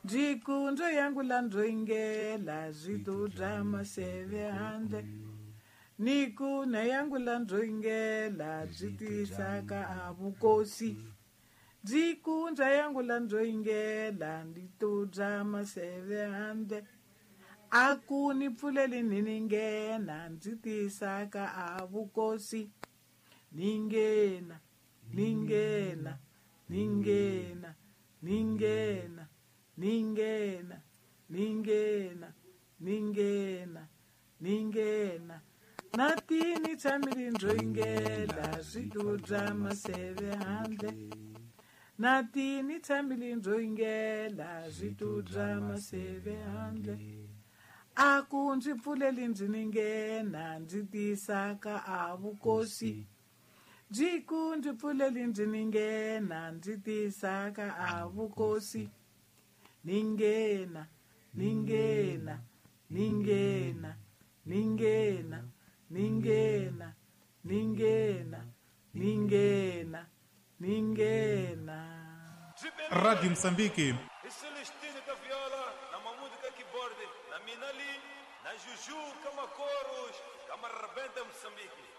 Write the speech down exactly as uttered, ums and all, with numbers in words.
Jikunjo yangu la ndroingela zvitu maseve handle. Nikuna yangu la ndroingela zvitisaka avukosi. Jikunja yangu la ndroingela nditu maseve handle. Akuni pfuleli niningena ndzitisaka avukosi. Ningena, ningena, ningena, ningena, ningena, ningena, ningena, ningena. Natini chamili ndroingela zvitu maseve handle. Natini chamili ndroingela zvitu maseve handle. Akunji pfuleli ndziningena ndzitisaka avukosi. Jikunji pfuleli ndziningena ndzitisaka avukosi. Ningena, ningena, ningena, ningena, ningena, ningena, ningena, ningena. Rádio Moçambique. E Celestino da viola, na música keyboard, na Minali, na Juju, Camacoros, Camarabenta Moçambique.